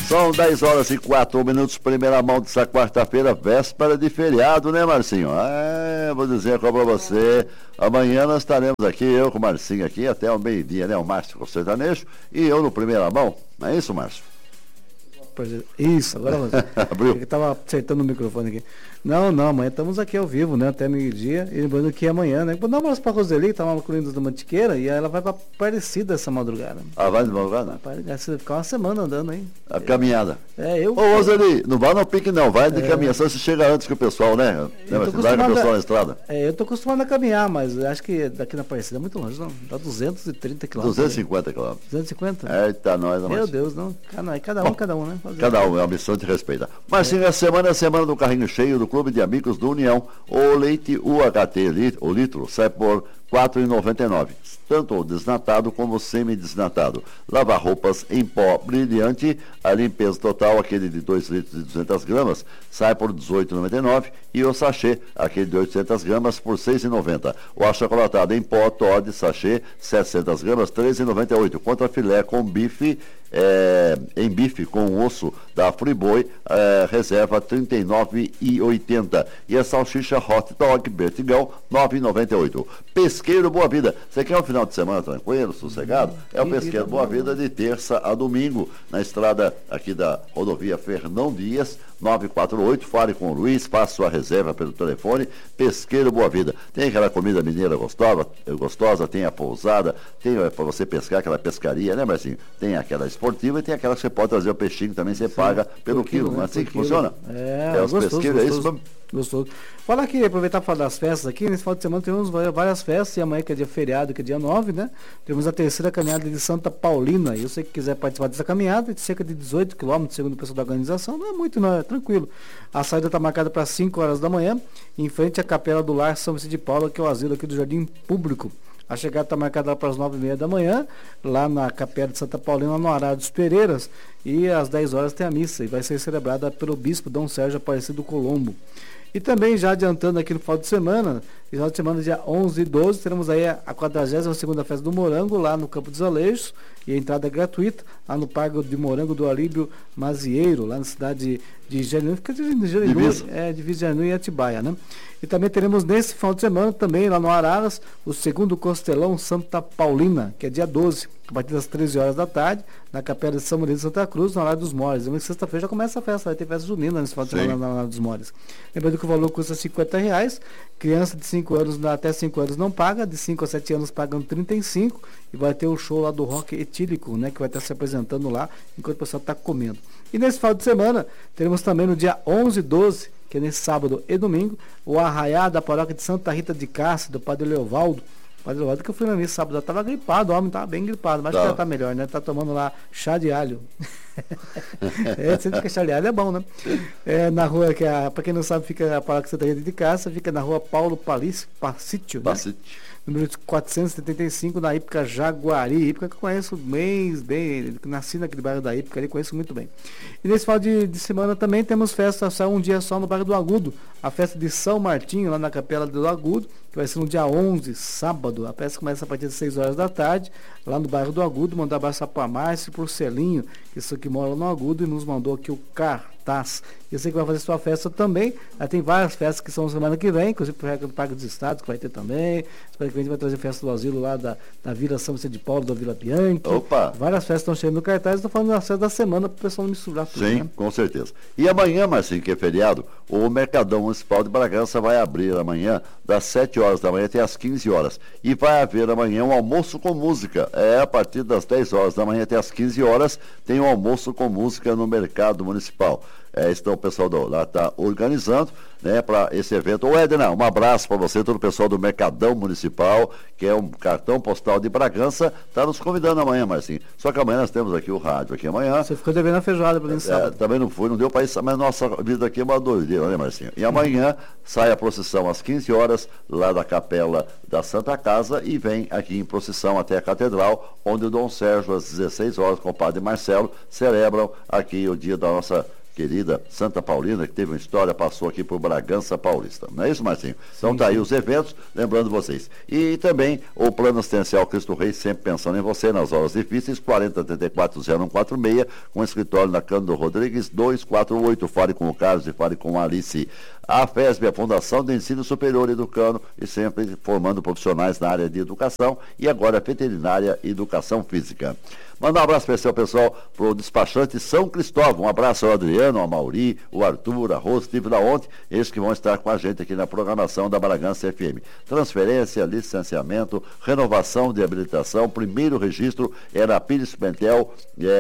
São 10 horas e 4 minutos, primeira mão dessa quarta-feira, véspera de feriado, né, Marcinho? Vou dizer pra você, amanhã nós estaremos aqui, eu com o Marcinho aqui, até o meio-dia, né? O Márcio com o sertanejo e eu no primeira mão. Não é isso, Márcio? Isso, agora abriu. Eu estava acertando o microfone aqui. Não, amanhã estamos aqui ao vivo, né? Até meio-dia. E lembrando que amanhã, né? Vou dar um abraço pra Roseli, tá lá no Corinthians da Mantiqueira, e ela vai pra Aparecida essa madrugada. Ah, vai de madrugada? Vai ficar uma semana andando aí. A caminhada. Ô, Roseli, não vai no pique não, vai de caminhada, só se chega antes que o pessoal, né? Vai com o pessoal na estrada. Eu tô acostumado a caminhar, mas acho que daqui na Aparecida é muito longe, não. Dá 230 quilômetros. 250 quilômetros. 250? Eita, nós, Meu Deus, não. Cada um, né? Cada um, é uma missão de respeito. Mas sim, a semana é a semana do carrinho cheio do Clube de Amigos do União. O leite UHT, o litro, sai por R$ 4,99. Tanto o desnatado como o semi-desnatado. Lavar roupas em pó brilhante, a limpeza total, aquele de 2 litros e 200 gramas, sai por R$ 18,99. E o sachê, aquele de 800 gramas, por R$ 6,90. O achocolatado em pó, Todd, sachê, 700 gramas, R$ 13,98. Contra filé com bife, em bife com osso da Friboi, reserva R$ 39,80. E a salsicha hot dog Bertigão, R$ 9,98. Pesqueiro Boa Vida. Você quer um final de semana tranquilo, sossegado? É o Pesqueiro Boa Vida de terça a domingo, na estrada aqui da rodovia Fernão Dias, 948. Fale com o Luiz, faça sua reserva pelo telefone. Pesqueiro Boa Vida. Tem aquela comida mineira gostosa, tem a pousada, tem para você pescar, aquela pescaria, né, Marcinho? Tem aquela esportiva e tem aquela que você pode trazer o peixinho, também você paga pelo quilo. Não é assim que funciona? Os pesqueiros, é isso? Gostoso. Falar aqui, aproveitar para falar das festas aqui, nesse final de semana temos várias festas, e amanhã que é dia feriado, que é dia 9, né? Temos a terceira caminhada de Santa Paulina, e você que quiser participar dessa caminhada, de cerca de 18 quilômetros, segundo o pessoal da organização, não é muito, não, é tranquilo. A saída está marcada para 5 horas da manhã, em frente à Capela do Lar São Vicente de Paula, que é o asilo aqui do Jardim Público. A chegada está marcada para as 9h30 da manhã, lá na Capela de Santa Paulina, no Arado dos Pereiras, e às 10 horas tem a missa, e vai ser celebrada pelo bispo Dom Sérgio Aparecido Colombo. E também, já adiantando aqui no final de semana, dia 11 e 12, teremos aí a 42ª Festa do Morango, lá no Campo dos Aleixos, e a entrada é gratuita, lá no Parque de Morango do Alíbio Mazieiro, lá na cidade de Jarinu, fica divisa Jarinu e Atibaia, né? E também teremos nesse final de semana, também lá no Araras, o segundo Costelão Santa Paulina, que é dia 12, a partir das 13 horas da tarde, na Capela de São Maria de Santa Cruz, na Horário dos Mores. E sexta-feira já começa a festa, vai ter festa junina nesse final de semana na Horário dos Mores. Lembrando que o valor custa R$50, criança de 5 anos até 5 anos não paga, de 5 a 7 anos pagam 35, e vai ter o show lá do rock etílico, né, que vai estar se apresentando lá, enquanto o pessoal está comendo. E nesse final de semana, teremos também no dia 11 e 12, que é nesse sábado e domingo, o arraiá da paróquia de Santa Rita de Cássia, do Padre Leovaldo. Padre Leovaldo, que eu fui na missa sábado, já estava gripado, o homem estava bem gripado, mas acho que já está melhor, né? Está tomando lá chá de alho. Sempre que chá de alho é bom, né? Na rua, para quem não sabe, fica a paróquia de Santa Rita de Cássia, fica na rua Paulo Pacítio, né? Número 475, na Ípica Jaguari. Ípica que eu conheço bem, nasci naquele bairro da Ípica, ali conheço muito bem. E nesse final de semana também temos festa, só um dia só no bairro do Agudo, a festa de São Martinho, lá na Capela do Agudo, que vai ser no dia 11, sábado. A festa começa a partir das 6 horas da tarde, lá no bairro do Agudo. Mandar abraço para a Márcia e para o Celinho, que mora no Agudo, e nos mandou aqui o cartaz. Eu sei que vai fazer sua festa também. Tem várias festas que são semana que vem, inclusive o Parque dos Estados, que vai ter também. Semana que vem a gente vai trazer festa do asilo lá da Vila São Vicente de Paulo, da Vila Bianchi. Opa! Várias festas estão chegando no cartaz. Estou falando da festa da semana para o pessoal não misturar tudo. Sim, né? Com certeza. E amanhã, Marcinho, que é feriado, o Mercadão Municipal de Bragança vai abrir amanhã, das 7 horas da manhã até as 15 horas. E vai haver amanhã um almoço com música. A partir das 10 horas da manhã até as 15 horas, tem um almoço com música no Mercado Municipal. Então o pessoal lá está organizando, né, para esse evento. Ô Edna, um abraço para você, todo o pessoal do Mercadão Municipal, que é um cartão postal de Bragança, está nos convidando amanhã, Marcinho. Só que amanhã nós temos aqui o rádio, aqui amanhã. Você ficou devendo a feijoada para mim sábado. Também não fui, não deu para isso, mas nossa vida aqui é uma doideira, né, Marcinho? E amanhã sai a procissão às 15 horas, lá da Capela da Santa Casa, e vem aqui em procissão até a Catedral, onde o Dom Sérgio, às 16 horas, com o Padre Marcelo, celebram aqui o dia da nossa querida Santa Paulina, que teve uma história, passou aqui por Bragança Paulista. Não é isso, Marcinho? Então tá aí os eventos, lembrando vocês. E também o Plano Assistencial Cristo Rei, sempre pensando em você, nas horas difíceis, 4034-0146, com escritório na Cândido Rodrigues, 248. Fale com o Carlos e fale com a Alice. A FESB, a Fundação de Ensino Superior Educando, e sempre formando profissionais na área de educação, e agora veterinária e educação física. Mandar um abraço especial, pessoal, para o despachante São Cristóvão. Um abraço ao Adriano, ao Mauri, o Arthur, a Rose, estive lá ontem, eles que vão estar com a gente aqui na programação da Bragança FM. Transferência, licenciamento, renovação de habilitação, primeiro registro era a Pires Pentel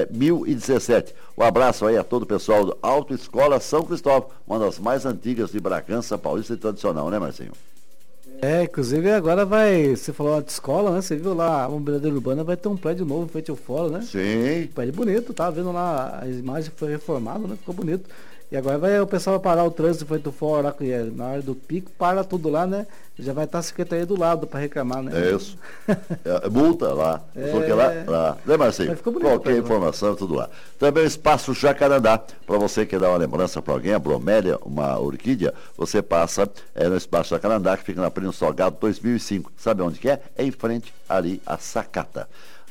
1017. Um abraço aí a todo o pessoal do Autoescola São Cristóvão, uma das mais antigas de Bragança Paulista e tradicional, né, Marcinho? Inclusive agora você falou de escola, né? Você viu lá, a mobilidade urbana vai ter um prédio novo feito fora, né? Sim. Prédio bonito, tá vendo lá, a imagem foi reformada, né? Ficou bonito. E agora o pessoal vai parar o trânsito feito fora, na hora do pico, para tudo lá, né? Já vai estar a secretaria do lado para reclamar, né? É isso. Multa lá. Lá. Né, Marcinho? Qualquer informação, tudo lá. Também o Espaço Jacarandá, para você que dá uma lembrança para alguém, a bromélia, uma orquídea, você passa no Espaço Jacarandá, que fica na Primo Salgado 2005. Sabe onde que é? É em frente ali a Sacata.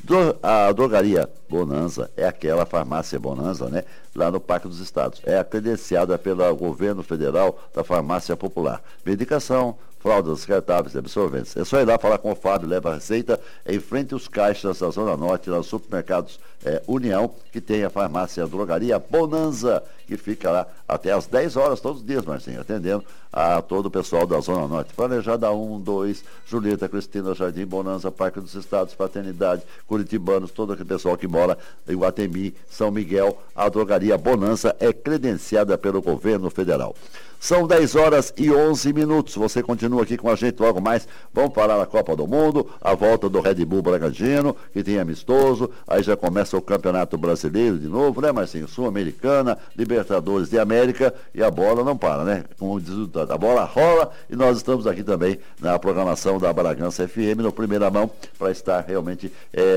A drogaria Bonanza é aquela farmácia Bonanza, né? Lá no Parque dos Estados. É credenciada pelo governo federal da farmácia popular. Medicação, fraldas descartáveis e absorventes. É só ir lá falar com o Fábio, leva a receita, em frente aos caixas da Zona Norte, nos supermercados União, que tem a farmácia a drogaria Bonanza, que fica lá até às 10 horas todos os dias, Marcinho, atendendo a todo o pessoal da Zona Norte. Planejada 1, 2, Julieta, Cristina, Jardim, Bonanza, Parque dos Estados, Fraternidade, Curitibanos, todo aquele pessoal que mora em Guatemi, São Miguel, a drogaria Bonanza é credenciada pelo governo federal. São 10 horas e 11 minutos. Você continua aqui com a gente logo mais. Vamos falar na Copa do Mundo, a volta do Red Bull Bragantino, que tem amistoso. Aí já começa o Campeonato Brasileiro de novo, né, Marcinho? Sul-Americana, Libertadores de América, e a bola não para, né? Como diz o ditado, a bola rola, e nós estamos aqui também na programação da Bragança FM, no Primeira Mão, para estar realmente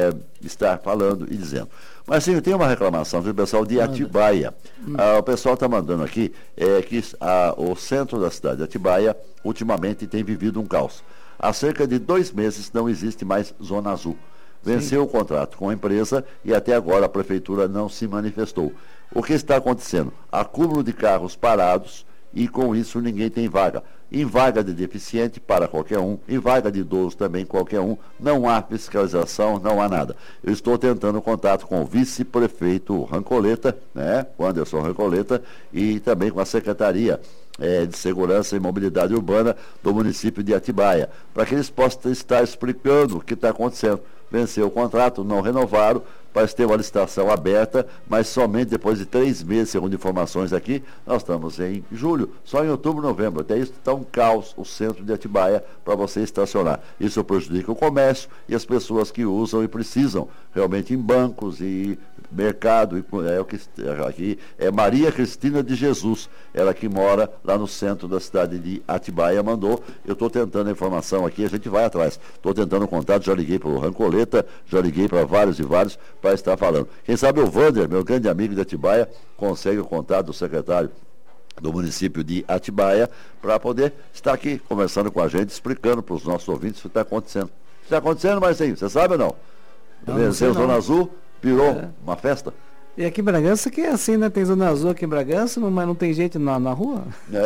estar falando e dizendo. Mas sim, tem uma reclamação do pessoal de Atibaia. O pessoal está mandando aqui que o centro da cidade de Atibaia ultimamente tem vivido um caos. Há cerca de 2 meses não existe mais Zona Azul. Venceu o contrato com a empresa e até agora a prefeitura não se manifestou. O que está acontecendo? Acúmulo de carros parados e com isso ninguém tem vaga. Em vaga de deficiente para qualquer um, em vaga de idoso também qualquer um, não há fiscalização, não há nada. Eu estou tentando contato com o vice-prefeito Rancoleta, né, o Anderson Rancoleta, e também com a Secretaria de Segurança e Mobilidade Urbana do município de Atibaia, para que eles possam estar explicando o que está acontecendo. Venceu o contrato, não renovaram, parece ter uma licitação aberta, mas somente depois de 3 meses, segundo informações aqui, nós estamos em julho, só em outubro, novembro. Até isso está um caos o centro de Atibaia para você estacionar. Isso prejudica o comércio e as pessoas que usam e precisam realmente em bancos e mercado. Aqui é Maria Cristina de Jesus, ela que mora lá no centro da cidade de Atibaia, mandou. Eu estou tentando a informação aqui, a gente vai atrás. Estou tentando o contato, já liguei para o Rancoleta, já liguei para vários e vários para estar falando. Quem sabe o Vander, meu grande amigo de Atibaia, consegue o contato do secretário do município de Atibaia para poder estar aqui conversando com a gente, explicando para os nossos ouvintes o que está acontecendo. Está acontecendo, mas sim, você sabe ou não? Venceu Zona Azul, virou uma festa. E aqui em Bragança que é assim, né? Tem Zona Azul aqui em Bragança, mas não tem gente na rua.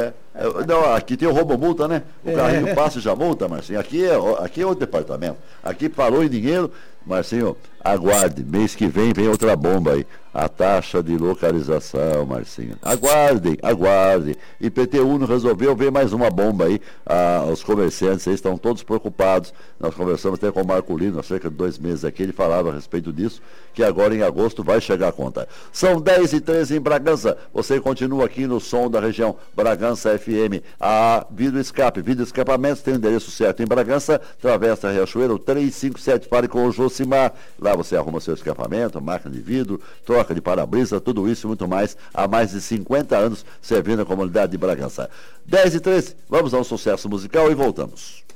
Não, aqui tem o roubo-multa, né? O carrinho passa e já multa, Marcinho. Aqui é outro departamento. Aqui parou em dinheiro, Marcinho, aguarde. Mês que vem outra bomba aí. A taxa de localização, Marcinho. Aguardem. IPTU não resolveu, vem mais uma bomba aí. Os comerciantes aí estão todos preocupados. Nós conversamos até com o Marcolino há cerca de 2 meses aqui, ele falava a respeito disso, que agora em agosto vai chegar a conta. São 10h13 em Bragança. Você continua aqui no som da região Bragança FM. A Vidro Escapamentos tem o endereço certo em Bragança, Travessa Riachuelo 357. Fale com o Josimar. Lá você arruma seu escapamento, máquina de vidro, troca de para-brisa, tudo isso e muito mais, há mais de 50 anos servindo a comunidade de Bragança. 10h13, vamos a um sucesso musical e voltamos.